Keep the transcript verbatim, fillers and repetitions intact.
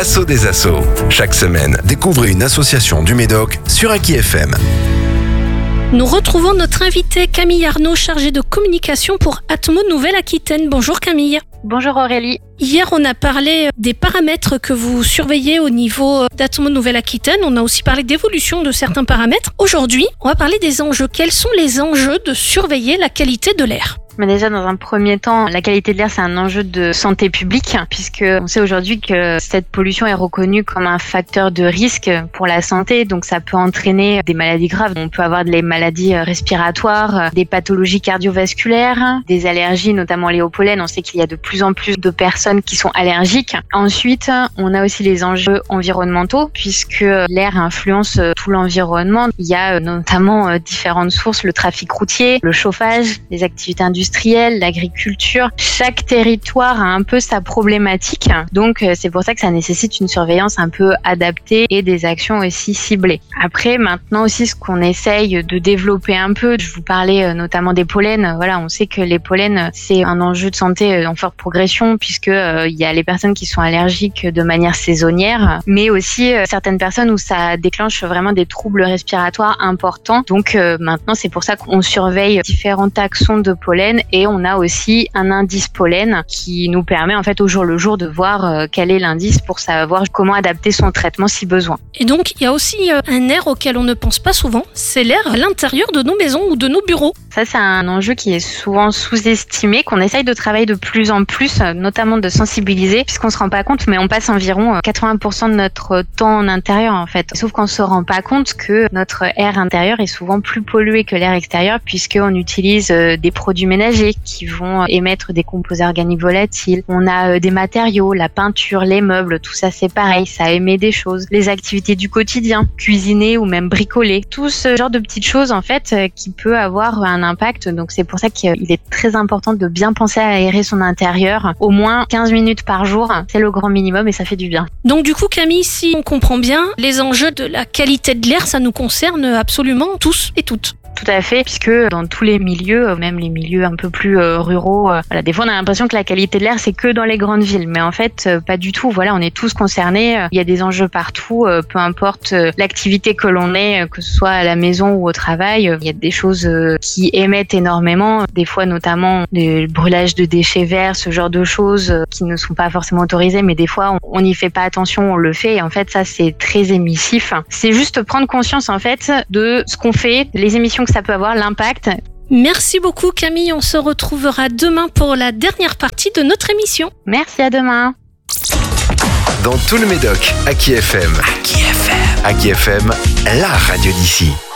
L'assaut des assauts. Chaque semaine, découvrez une association du Médoc sur Aki F M. Nous retrouvons notre invité Camille Arnaud, chargée de communication pour Atmo Nouvelle-Aquitaine. Bonjour Camille. Bonjour Aurélie. Hier, on a parlé des paramètres que vous surveillez au niveau d'Atmo Nouvelle-Aquitaine. On a aussi parlé d'évolution de certains paramètres. Aujourd'hui, on va parler des enjeux. Quels sont les enjeux de surveiller la qualité de l'air ? Mais déjà, dans un premier temps, la qualité de l'air, c'est un enjeu de santé publique, puisque on sait aujourd'hui que cette pollution est reconnue comme un facteur de risque pour la santé. Donc, ça peut entraîner des maladies graves. On peut avoir des maladies respiratoires, des pathologies cardiovasculaires, des allergies, notamment liées au pollen. On sait qu'il y a de plus en plus de personnes qui sont allergiques. Ensuite, on a aussi les enjeux environnementaux, puisque l'air influence tout l'environnement. Il y a notamment différentes sources, le trafic routier, le chauffage, les activités industrielles, industrielle, l'agriculture. Chaque territoire a un peu sa problématique. Donc, c'est pour ça que ça nécessite une surveillance un peu adaptée et des actions aussi ciblées. Après, maintenant aussi, ce qu'on essaye de développer un peu, je vous parlais notamment des pollens. Voilà, on sait que les pollens, c'est un enjeu de santé en forte progression puisque euh, il y a les personnes qui sont allergiques de manière saisonnière, mais aussi euh, certaines personnes où ça déclenche vraiment des troubles respiratoires importants. Donc, euh, maintenant, c'est pour ça qu'on surveille différents taxons de pollen. Et on a aussi un indice pollen qui nous permet en fait au jour le jour de voir euh, quel est l'indice pour savoir comment adapter son traitement si besoin. Et donc il y a aussi euh, un air auquel on ne pense pas souvent, c'est l'air à l'intérieur de nos maisons ou de nos bureaux. Ça c'est un enjeu qui est souvent sous-estimé, qu'on essaye de travailler de plus en plus, notamment de sensibiliser, puisqu'on se rend pas compte, mais on passe environ quatre-vingts pour cent de notre temps en intérieur en fait. Sauf qu'on se rend pas compte que notre air intérieur est souvent plus pollué que l'air extérieur puisqu'on utilise euh, des produits ménagers qui vont émettre des composés organiques volatiles. On a des matériaux, la peinture, les meubles, tout ça c'est pareil, ça émet des choses. Les activités du quotidien, cuisiner ou même bricoler, tout ce genre de petites choses en fait qui peut avoir un impact. Donc c'est pour ça qu'il est très important de bien penser à aérer son intérieur au moins quinze minutes par jour. C'est le grand minimum et ça fait du bien. Donc du coup Camille, si on comprend bien, les enjeux de la qualité de l'air, ça nous concerne absolument tous et toutes. Tout à fait, puisque dans tous les milieux, même les milieux un peu plus euh, ruraux, euh, voilà, des fois on a l'impression que la qualité de l'air c'est que dans les grandes villes, mais en fait euh, pas du tout. Voilà, on est tous concernés. Il y a des enjeux partout, euh, peu importe euh, l'activité que l'on ait, euh, que ce soit à la maison ou au travail. Euh, il y a des choses euh, qui émettent énormément, des fois notamment le brûlage de déchets verts, ce genre de choses euh, qui ne sont pas forcément autorisées, mais des fois on n'y fait pas attention, on le fait. Et en fait ça c'est très émissif. C'est juste prendre conscience en fait de ce qu'on fait, les émissions que ça peut avoir, l'impact. Merci beaucoup Camille, on se retrouvera demain pour la dernière partie de notre émission. Merci, à demain. Dans tout le Médoc, Aki F M. Aki F M. Aki F M, la radio d'ici.